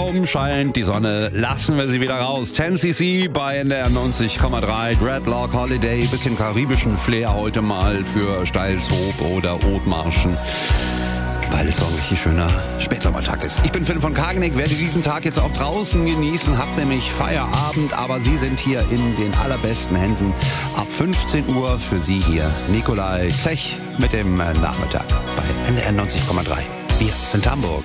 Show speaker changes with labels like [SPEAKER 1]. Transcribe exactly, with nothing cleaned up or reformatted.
[SPEAKER 1] Kaum scheint die Sonne, lassen wir sie wieder raus. zehn C C bei N D R neunzig Komma drei. Dreadlock Holiday, bisschen karibischen Flair heute mal für Steilshoop oder Othmarschen, weil es so ein richtig schöner Spätsommertag ist. Ich bin Finn von Kagnick, werde diesen Tag jetzt auch draußen genießen, hab nämlich Feierabend, aber Sie sind hier in den allerbesten Händen. Ab fünfzehn Uhr für Sie hier Nikolai Zech mit dem Nachmittag bei N D R neunzig Komma drei. Wir sind Hamburg.